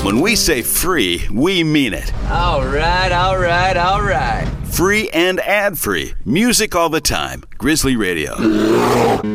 When we say free, we mean it. All right, all right, all right. Free and ad-free. Music all the time. Grizzly Radio.